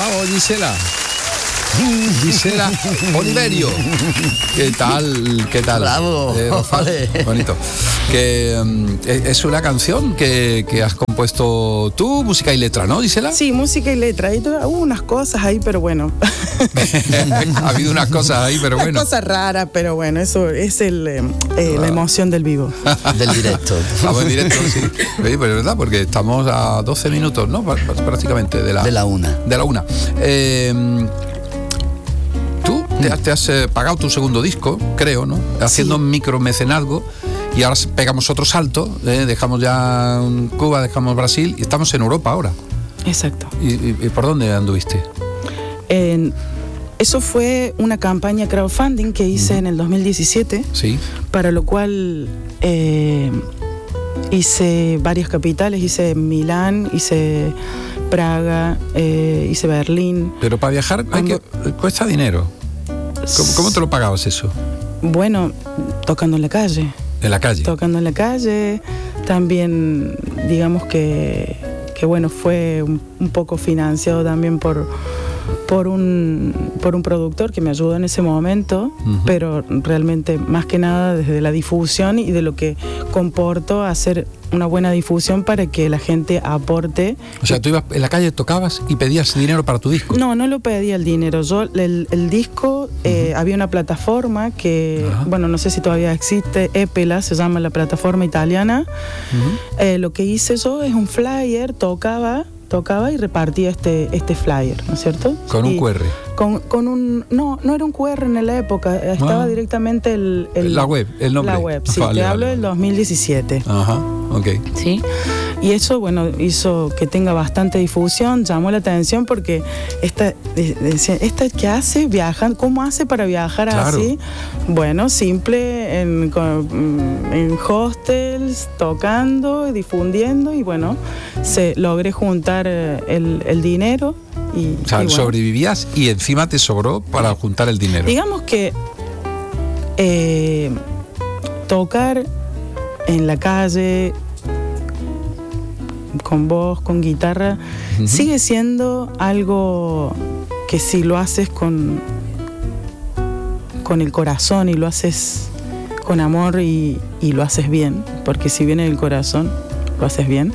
Vamos, Gisela. Gisela Oliverio. ¿Qué tal? ¿Qué tal? Bravo. Bonito. Que es una canción que has compuesto tú, música y letra, ¿no, Gisela? Sí, música y letra. Hubo unas cosas ahí, pero bueno. Ha habido unas cosas ahí, pero bueno. Unas cosas raras, pero bueno, eso es la emoción del vivo. Del directo. Estamos en directo, sí. Oye, pues es verdad, porque estamos a 12 minutos, ¿no? Prácticamente de la una. De la una. Tú te has pagado tu segundo disco, creo, ¿no? Haciendo micromecenazgo. Y ahora pegamos otro salto, dejamos ya Cuba, dejamos Brasil y estamos en Europa ahora. Exacto. ¿Y por dónde anduviste? Eso fue una campaña crowdfunding que hice en el 2017, sí. Para lo cual hice varias capitales, hice Milán, hice Praga, hice Berlín. Pero para viajar cuesta dinero. ¿Cómo te lo pagabas eso? Bueno, tocando en la calle. ¿En la calle? Tocando en la calle. También, digamos que bueno, fue un poco financiado también por un productor que me ayudó en ese momento, pero realmente más que nada desde la difusión y de lo que comportó hacer una buena difusión para que la gente aporte. O sea, tú ibas en la calle, tocabas y pedías dinero para tu disco. No lo pedía el dinero. Yo, el disco, había una plataforma que, bueno, no sé si todavía existe, Epela, se llama la plataforma italiana. Lo que hice yo es un flyer, tocaba y repartía este flyer, ¿no es cierto? ¿Con un QR? Con un... No era un QR en la época, estaba directamente la web, el nombre. La web, sí, te hablo del 2017. Ajá, ok. Sí, y eso, bueno, hizo que tenga bastante difusión, llamó la atención porque esta que hace, viajan, ¿cómo hace para viajar así? Bueno, simple, en hostels, tocando, difundiendo, y bueno, logré juntar el dinero. O sea, sobrevivías y encima te sobró para juntar el dinero. Digamos que tocar en la calle, con voz, con guitarra, sigue siendo algo que si lo haces con el corazón y lo haces con amor y lo haces bien, porque si viene del corazón, lo haces bien,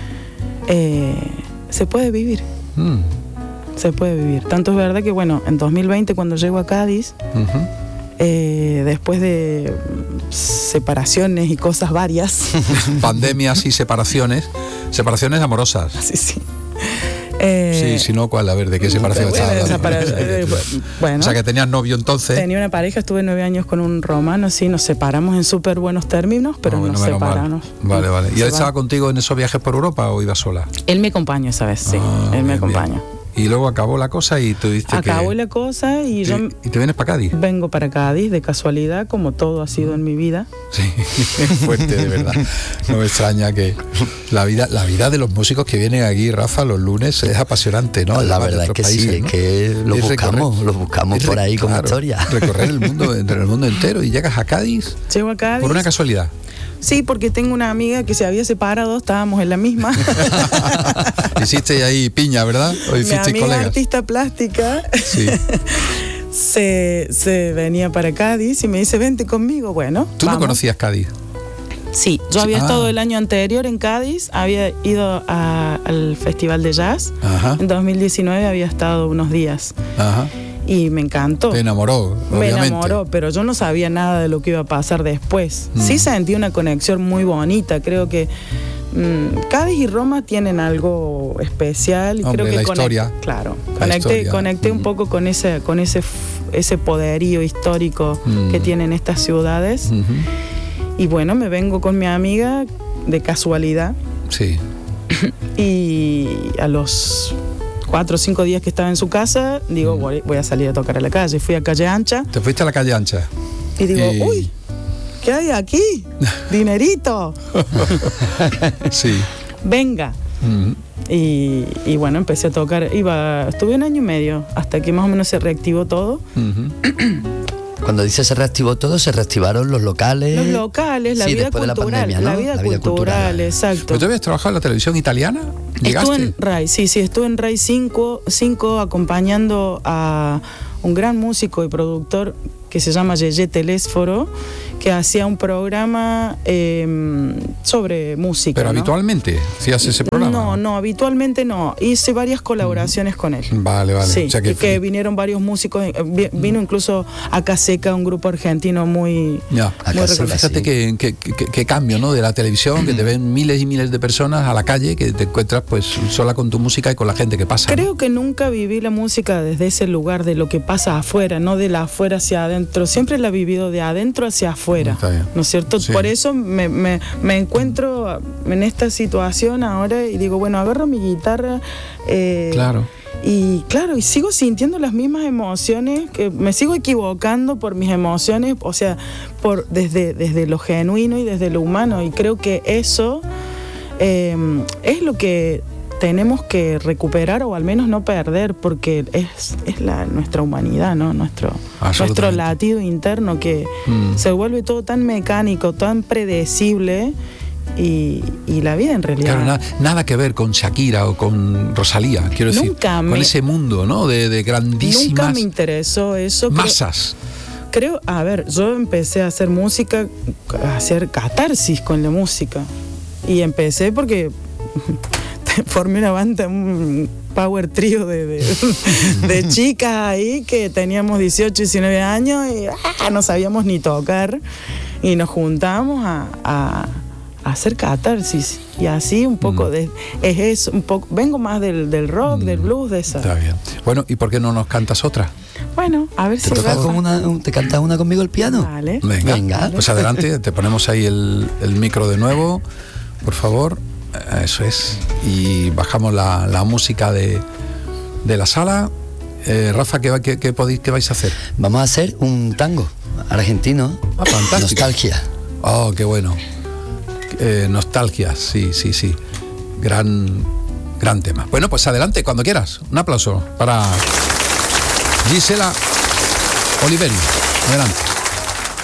se puede vivir. Se puede vivir. Tanto es verdad que, bueno, en 2020 cuando llego a Cádiz, después de separaciones y cosas varias. Pandemias y separaciones amorosas. Sí. Sí, si no, ¿cuál? A ver, ¿de qué separación estabas hablando? Bueno, o sea, que tenías novio entonces. Tenía una pareja, estuve 9 años con un romano, sí, nos separamos en súper buenos términos, pero nos separamos. Vale. ¿Y él estaba contigo en esos viajes por Europa o iba sola? Él me acompañó esa vez, sí, él me acompañó. Y luego acabó la cosa y tú dijiste Acabó la cosa y yo... ¿Y te vienes para Cádiz? Vengo para Cádiz, de casualidad, como todo ha sido en mi vida. Sí, fuerte, de verdad. No me extraña que la vida de los músicos que vienen aquí, Rafa, los lunes es apasionante, ¿no? La verdad es que países, sí, ¿no? Es que los buscamos por ahí como historia. Recorrer el mundo entero y llegas a Cádiz. Llego a Cádiz. Por una casualidad. Sí, porque tengo una amiga que se había separado, estábamos en la misma. Hiciste ahí piña, ¿verdad? ¿O hiciste mi amiga artista plástica sí. se venía para Cádiz y me dice, vente conmigo. Bueno, ¿tú no conocías Cádiz? Sí, yo había estado el año anterior en Cádiz, había ido al Festival de Jazz. En 2019 había estado unos días. Y me encantó. Te enamoró, obviamente. Me enamoró, pero yo no sabía nada de lo que iba a pasar después. Sí sentí una conexión muy bonita. Creo que Cádiz y Roma tienen algo especial. Y hombre, creo que la historia. Claro. Conecté un poco con ese poderío histórico que tienen estas ciudades. Y bueno, me vengo con mi amiga de casualidad. Sí. Y a los 4 o 5 días que estaba en su casa, digo, voy a salir a tocar a la calle. Fui a Calle Ancha. ¿Te fuiste a la Calle Ancha? Y digo, uy, ¿qué hay aquí? Dinerito. Sí. Venga. Y bueno, empecé a tocar. Estuve 1 año y medio hasta que más o menos se reactivó todo. Cuando dice se reactivó todo, se reactivaron los locales. Los locales, la vida cultural. Pandemia, ¿no? La vida cultural, exacto. ¿Pero tú habías trabajado en la televisión italiana? ¿Llegaste? Estuve en RAI, sí, estuve en RAI 5 acompañando a un gran músico y productor que se llama Yeye Telésforo, que hacía un programa sobre música. ¿Pero ¿no? habitualmente hacías ese programa? No, habitualmente no. Hice varias colaboraciones con él. Vale. Sí, o sea que vinieron varios músicos. Vino incluso Acaseca, un grupo argentino muy reconocido. Fíjate qué cambio, ¿no? De la televisión, que te ven miles y miles de personas a la calle, que te encuentras pues sola con tu música y con la gente que pasa. Creo que nunca viví la música desde ese lugar de lo que pasa afuera, no de la afuera hacia adentro. Siempre la he vivido de adentro hacia afuera, ¿no es cierto? Sí. Por eso me encuentro en esta situación ahora y digo, bueno, agarro mi guitarra. Claro. Y sigo sintiendo las mismas emociones, que me sigo equivocando por mis emociones, o sea, desde lo genuino y desde lo humano. Y creo que eso es lo que tenemos que recuperar o al menos no perder, porque es nuestra humanidad, ¿no? Nuestro latido interno que se vuelve todo tan mecánico, tan predecible y la vida en realidad. Claro, nada que ver con Shakira o con Rosalía, quiero decir, con ese mundo, ¿no? De grandísimas. Nunca me interesó eso. Masas. Creo, yo empecé a hacer música, a hacer catarsis con la música. Y empecé porque formé una banda, un power trío de chicas ahí que teníamos 18, 19 años y no sabíamos ni tocar. Y nos juntamos a hacer catarsis. Y así un poco es eso, un poco. Vengo más del rock, del blues, de esa. Está bien. Bueno, ¿y por qué no nos cantas otra? Bueno, a ver si ¿Te cantas una conmigo el piano? Vale. Venga. Pues adelante, te ponemos ahí el micro de nuevo, por favor. Eso es. Y bajamos la música de la sala. Rafa, ¿qué vais a hacer? Vamos a hacer un tango argentino. Fantástico. Nostalgia. Oh, qué bueno. Nostalgia, sí. Gran tema. Bueno, pues adelante, cuando quieras. Un aplauso para Gisela Oliveri. Adelante.